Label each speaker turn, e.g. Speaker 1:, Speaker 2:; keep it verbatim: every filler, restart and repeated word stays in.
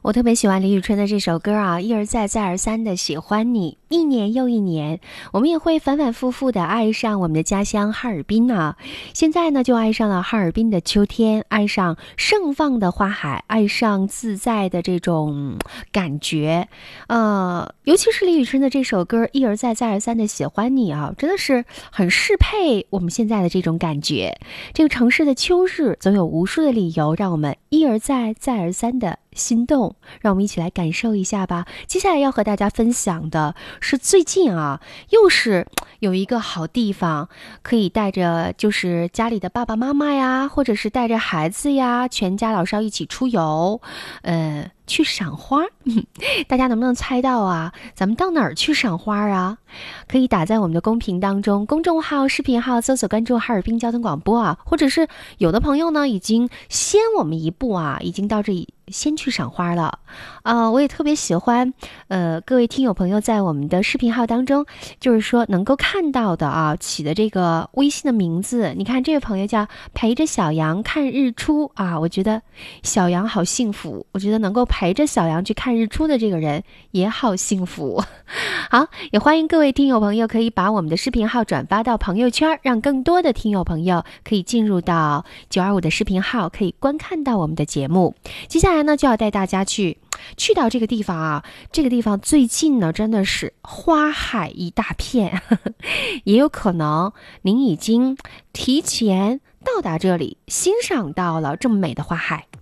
Speaker 1: 我特别喜欢李宇春的这首歌啊，一而再再而三的喜欢你，一年又一年，我们也会反反复复的爱上我们的家乡哈尔滨啊。现在呢，就爱上了哈尔滨的秋天，爱上盛放的花海，爱上自在的这种感觉。呃，尤其是李宇春的这首歌，一而再再而三的喜欢你啊，真的是很适配我们现在的这种感觉。这个城市的秋日，总有无数的理由让我们一而再再而三的心动，让我们一起来感受一下吧。接下来要和大家分享的是最近啊，又是有一个好地方，可以带着就是家里的爸爸妈妈呀，或者是带着孩子呀，全家老少一起出游，呃，去赏花。大家能不能猜到啊？咱们到哪儿去赏花啊？可以打在我们的公屏当中，公众号、视频号搜索关注哈尔滨交通广播啊，或者是有的朋友呢已经先我们一步啊，已经到这里先去赏花了啊、呃！我也特别喜欢，呃，各位听友朋友在我们的视频号当中，就是说能够看到的啊，起的这个微信的名字，你看这位朋友叫陪着小羊看日出啊，我觉得小羊好幸福，我觉得能够陪着小羊去看日出的这个人也好幸福。好，也欢迎各位听友朋友可以把我们的视频号转发到朋友圈，让更多的听友朋友可以进入到九二五的视频号，可以观看到我们的节目。接下来呢，就要带大家去去到这个地方啊，这个地方最近呢真的是花海一大片，呵呵，也有可能您已经提前到达这里，欣赏到了这么美的花海。